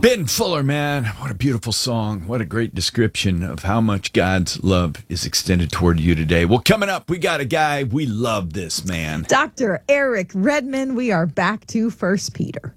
Ben Fuller, man, what a beautiful song. What a great description of how much God's love is extended toward you today. Well, coming up, we got a guy. We love this man. Dr. Eric Redmond. We are back to 1 Peter.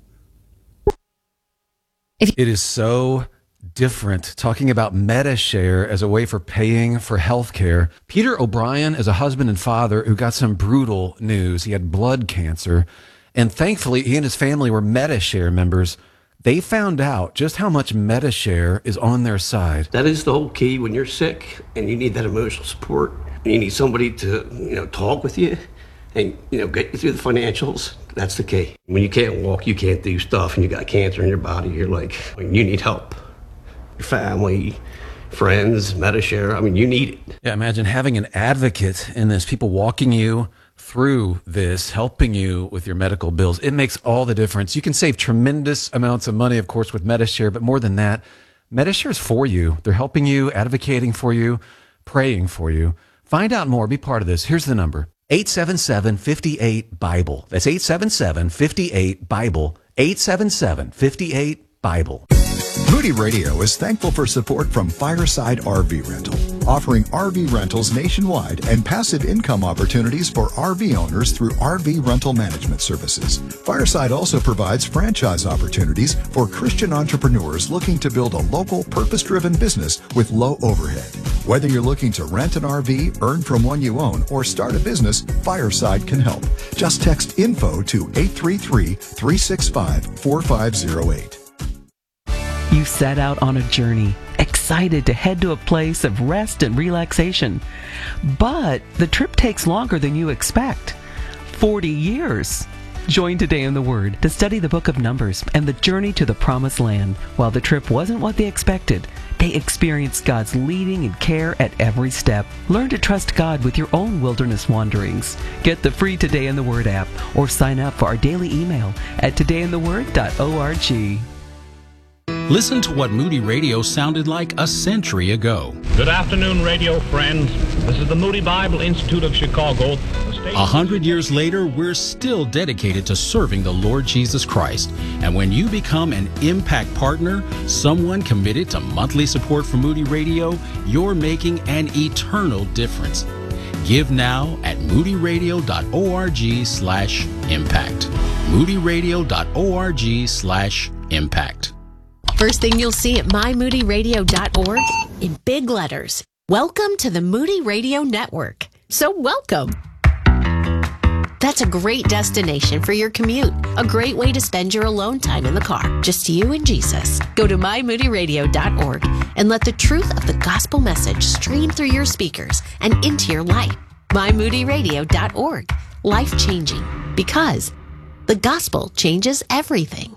It is so different talking about MediShare as a way for paying for health care. Peter O'Brien is a husband and father who got some brutal news. He had blood cancer, and thankfully he and his family were MediShare members. They found out just how much MediShare is on their side. That is the whole key when you're sick and you need that emotional support. And you need somebody to, talk with you and, get you through the financials. That's the key. When you can't walk, you can't do stuff, and you got cancer in your body, you're like, you need help. Your family, friends, MediShare, you need it. Yeah, imagine having an advocate in this, people walking you through this, helping you with your medical bills. It makes all the difference. You can save tremendous amounts of money, of course, with MediShare, but more than that, MediShare is for you. They're helping you, advocating for you, praying for you. Find out more. Be part of this. Here's the number. 877-58-BIBLE. That's 877-58-BIBLE. 877-58-BIBLE. Moody Radio is thankful for support from Fireside RV Rental, offering RV rentals nationwide and passive income opportunities for RV owners through RV rental management services. Fireside also provides franchise opportunities for Christian entrepreneurs looking to build a local, purpose-driven business with low overhead. Whether you're looking to rent an RV, earn from one you own, or start a business, Fireside can help. Just text info to 833-365-4508. You set out on a journey, excited to head to a place of rest and relaxation. But the trip takes longer than you expect. 40 years. Join Today in the Word to study the book of Numbers and the journey to the Promised Land. While the trip wasn't what they expected, they experienced God's leading and care at every step. Learn to trust God with your own wilderness wanderings. Get the free Today in the Word app or sign up for our daily email at todayintheword.org. Listen to what Moody Radio sounded like a century ago. Good afternoon, radio friends. This is the Moody Bible Institute of Chicago. 100 years later, we're still dedicated to serving the Lord Jesus Christ. And when you become an Impact Partner, someone committed to monthly support for Moody Radio, you're making an eternal difference. Give now at moodyradio.org/impact. moodyradio.org/impact. First thing you'll see at mymoodyradio.org in big letters. Welcome to the Moody Radio Network. So welcome. That's a great destination for your commute. A great way to spend your alone time in the car. Just you and Jesus. Go to mymoodyradio.org and let the truth of the gospel message stream through your speakers and into your life. mymoodyradio.org. Life-changing. Because the gospel changes everything.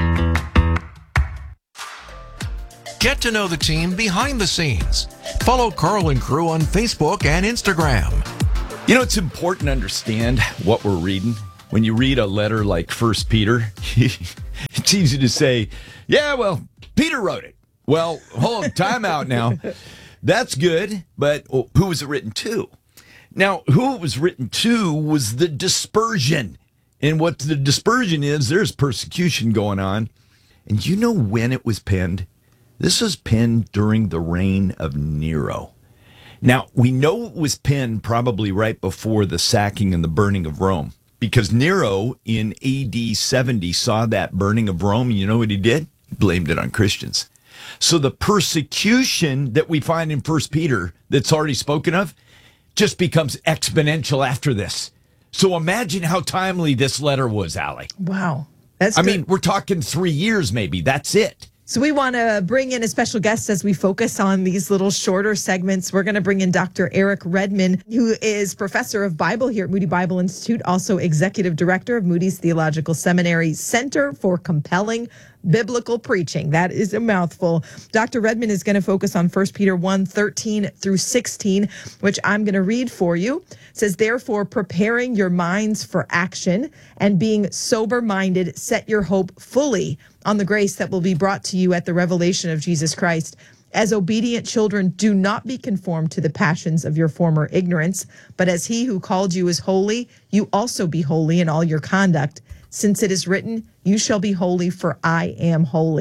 Get to know the team behind the scenes. Follow Carl and crew on Facebook and Instagram. It's important to understand what we're reading. When you read a letter like 1 Peter, it's easy to say, yeah, well, Peter wrote it. Well, hold on, time out now. That's good, but who was it written to? Now, who it was written to was the dispersion. And what the dispersion is, there's persecution going on. And you know when it was penned? This was penned during the reign of Nero. Now, we know it was penned probably right before the sacking and the burning of Rome, because Nero in AD 70 saw that burning of Rome, and you know what he did? He blamed it on Christians. So the persecution that we find in 1 Peter that's already spoken of just becomes exponential after this. So imagine how timely this letter was, Allie. Wow. That's good. We're talking 3 years maybe. That's it. So we want to bring in a special guest as we focus on these little shorter segments. We're going to bring in Dr. Eric Redmond, who is professor of Bible here at Moody Bible Institute, also executive director of Moody's Theological Seminary Center for Compelling Biblical Preaching. That is a mouthful. Dr. Redmond is going to focus on 1 Peter 1:13 through 16, which I'm going to read for you. It says, therefore, preparing your minds for action and being sober-minded, set your hope fully on the grace that will be brought to you at the revelation of Jesus Christ. As obedient children, do not be conformed to the passions of your former ignorance, but as he who called you is holy, you also be holy in all your conduct. Since it is written, you shall be holy, for I am holy.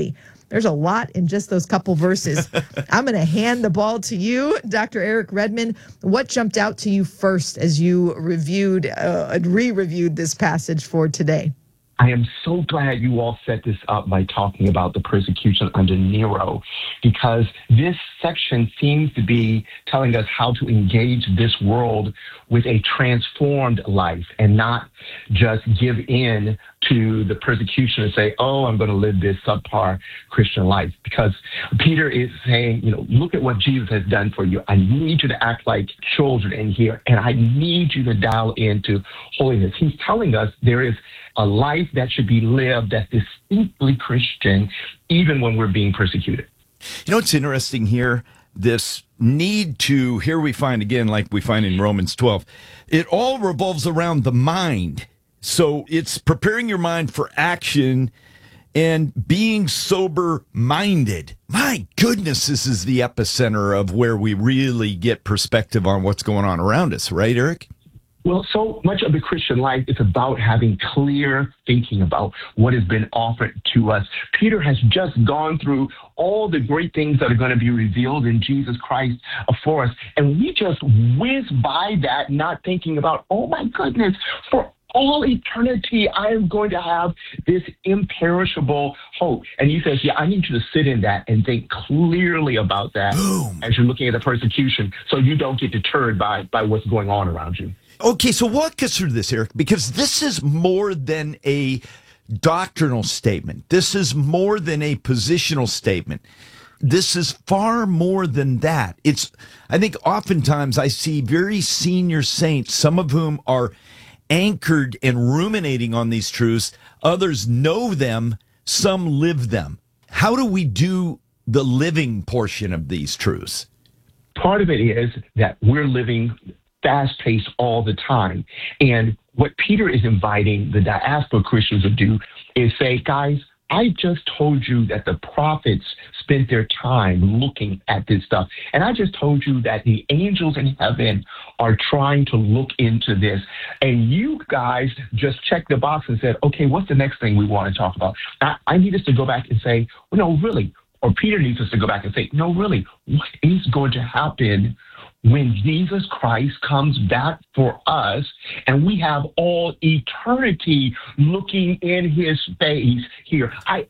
There's a lot in just those couple verses. I'm going to hand the ball to you, Dr. Eric Redmond. What jumped out to you first as you reviewed and re-reviewed this passage for today? I am so glad you all set this up by talking about the persecution under Nero, because this section seems to be telling us how to engage this world with a transformed life and not just give in to the persecution and say, oh, I'm going to live this subpar Christian life. Because Peter is saying, look at what Jesus has done for you. I need you to act like children in here, and I need you to dial into holiness. He's telling us there is a life that should be lived that's distinctly Christian, even when we're being persecuted. It's interesting here, this need to, here we find again, like we find in Romans 12, it all revolves around the mind. So it's preparing your mind for action and being sober-minded. My goodness, this is the epicenter of where we really get perspective on what's going on around us, right, Eric? Well, so much of the Christian life is about having clear thinking about what has been offered to us. Peter has just gone through all the great things that are going to be revealed in Jesus Christ for us. And we just whiz by that, not thinking about, oh my goodness, for all eternity, I am going to have this imperishable hope. And he says, yeah, I need you to sit in that and think clearly about that as you're looking at the persecution, so you don't get deterred by what's going on around you. Okay, so walk us through this, Eric, because this is more than a doctrinal statement. This is more than a positional statement. This is far more than that. I think oftentimes I see very senior saints, some of whom are anchored and ruminating on these truths. Others know them, some live them. How do we do the living portion of these truths? Part of it is that we're living fast-paced all the time. And what Peter is inviting the diaspora Christians to do is say, guys, I just told you that the prophets spent their time looking at this stuff. And I just told you that the angels in heaven are trying to look into this. And you guys just checked the box and said, okay, what's the next thing we want to talk about? I need us to go back and say, well, no, really. Or Peter needs us to go back and say, no, really, what is going to happen when Jesus Christ comes back for us and we have all eternity looking in his face here? I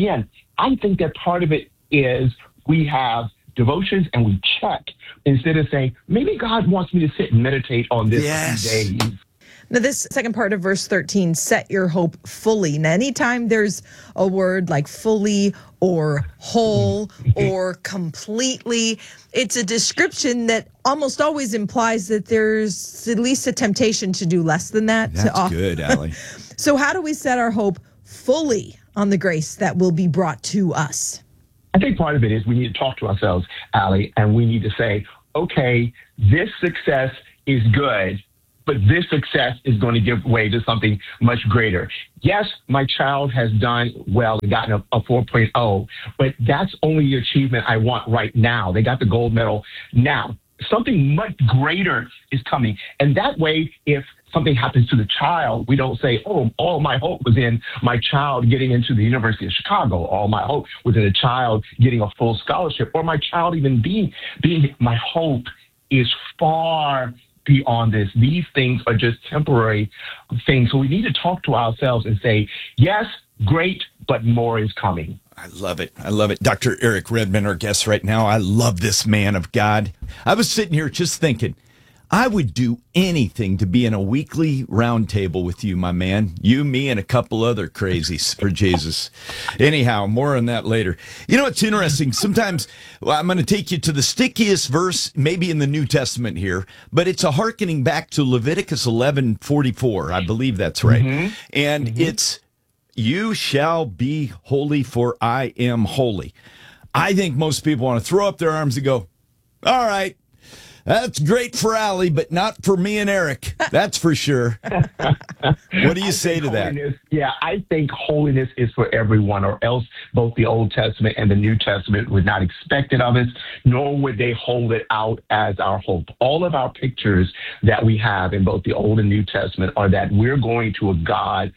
think that part of it is we have devotions and we check instead of saying, maybe God wants me to sit and meditate on this days. Now, this second part of verse 13, set your hope fully. Now, anytime there's a word like fully or whole or completely, it's a description that almost always implies that there's at least a temptation to do less than that. That's good, Allie. So how do we set our hope fully on the grace that will be brought to us? I think part of it is we need to talk to ourselves, Allie, and we need to say, okay, this success is good, but this success is going to give way to something much greater. Yes, my child has done well and gotten a 4.0, but that's only the achievement I want right now. They got the gold medal now. Something much greater is coming. And that way, if something happens to the child, we don't say, oh, all my hope was in my child getting into the University of Chicago. All my hope was in a child getting a full scholarship, or my child even being my hope is far beyond this. These things are just temporary things. So we need to talk to ourselves and say, yes, great, but more is coming. I love it. I love it. Dr. Eric Redmond, our guest right now. I love this man of God. I was sitting here just thinking, I would do anything to be in a weekly roundtable with you, my man. You, me, and a couple other crazies for Jesus. Anyhow, more on that later. You know, it's interesting. Sometimes I'm going to take you to the stickiest verse, maybe in the New Testament here, but it's a hearkening back to Leviticus 11:44. I believe that's right. Mm-hmm. And it's, you shall be holy, for I am holy. I think most people want to throw up their arms and go, all right, that's great for Allie, but not for me and Eric. That's for sure. What do you say to that? Yeah, I think holiness is for everyone, or else both the Old Testament and the New Testament would not expect it of us, nor would they hold it out as our hope. All of our pictures that we have in both the Old and New Testament are that we're going to a God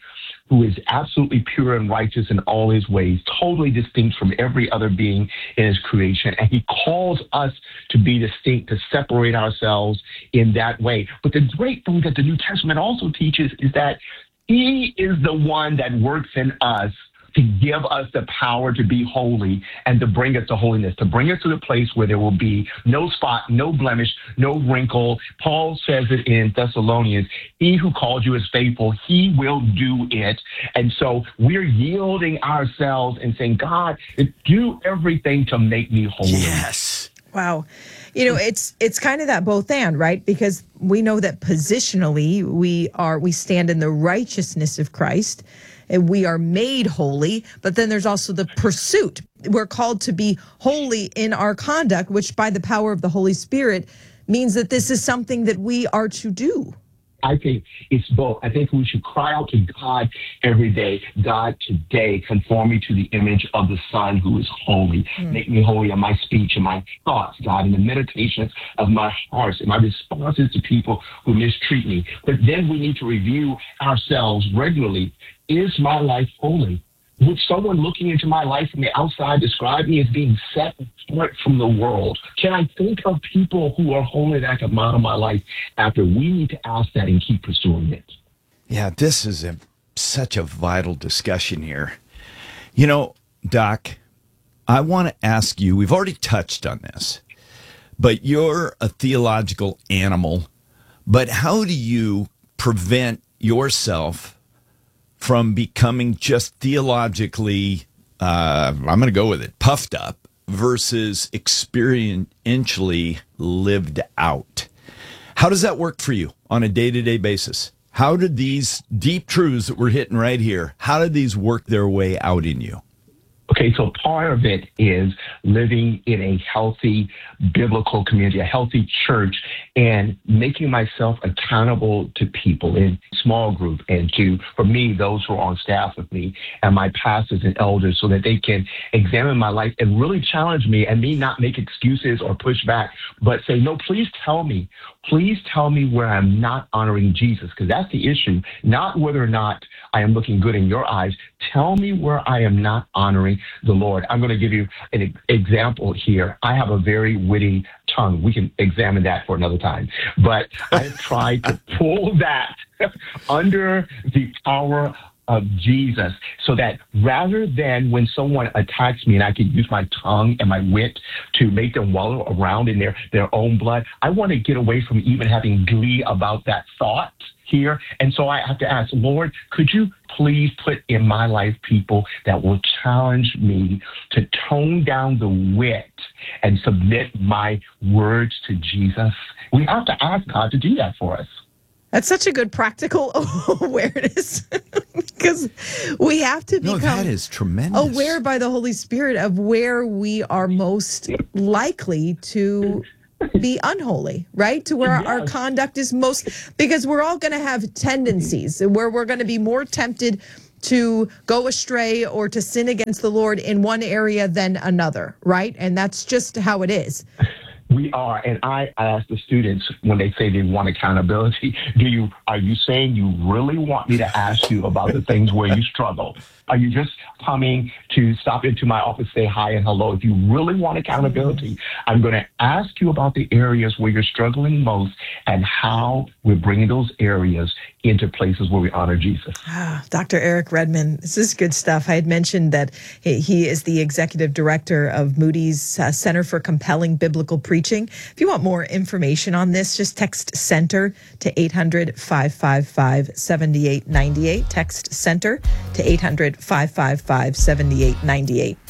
who is absolutely pure and righteous in all his ways, totally distinct from every other being in his creation. And he calls us to be distinct, to separate ourselves in that way. But the great thing that the New Testament also teaches is that he is the one that works in us to give us the power to be holy and to bring us to holiness, to bring us to the place where there will be no spot, no blemish, no wrinkle. Paul says it in Thessalonians, he who called you is faithful, he will do it. And so we're yielding ourselves and saying, God, do everything to make me holy. Yes. Wow. You know, it's kind of that both and, right? Because we know that positionally we stand in the righteousness of Christ and we are made holy, but then there's also the pursuit. We're called to be holy in our conduct, which by the power of the Holy Spirit means that this is something that we are to do. I think it's both. I think we should cry out to God every day. God, today, conform me to the image of the Son who is holy. Make me holy in my speech and my thoughts, God, in the meditations of my heart, and my responses to people who mistreat me. But then we need to review ourselves regularly. Is my life holy? Would someone looking into my life from the outside describe me as being set apart from the world? Can I think of people who are holy that can model my life after? We need to ask that and keep pursuing it. Yeah, this is such a vital discussion here. You know, Doc, I want to ask you, we've already touched on this, but you're a theological animal, but how do you prevent yourself from becoming just theologically, I'm going to go with it, puffed up versus experientially lived out? How does that work for you on a day-to-day basis? How did these deep truths that we're hitting right here, how did these work their way out in you? Okay, so part of it is living in a healthy biblical community, a healthy church, and making myself accountable to people in small group and for me, those who are on staff with me and my pastors and elders so that they can examine my life and really challenge me and me not make excuses or push back, but say, no, please tell me where I'm not honoring Jesus, because that's the issue, not whether or not I am looking good in your eyes. Tell me where I am not honoring the Lord. I'm going to give you an example here. I have a very witty tongue. We can examine that for another time. But I've tried to pull that under the power of Jesus so that rather than when someone attacks me and I can use my tongue and my wit to make them wallow around in their own blood, I want to get away from even having glee about that thought here. And so I have to ask, Lord, could you please put in my life people that will challenge me to tone down the wit and submit my words to Jesus? We have to ask God to do that for us. That's such a good practical awareness because we have to become that is tremendous. Aware by the Holy Spirit of where we are most likely to be unholy, right? To where our conduct is most, because we're all going to have tendencies where we're going to be more tempted to go astray or to sin against the Lord in one area than another, right? And that's just how it is. We are, and I ask the students when they say they want accountability, are you saying you really want me to ask you about the things where you struggle? Are you just coming to stop into my office, say hi and hello? If you really want accountability, I'm going to ask you about the areas where you're struggling most and how we're bringing those areas into places where we honor Jesus. Dr. Eric Redman, this is good stuff. I had mentioned that he is the executive director of Moody's Center for Compelling Biblical Preaching. If you want more information on this, just text CENTER to 800-555-7898. Text CENTER to 800-555-7898.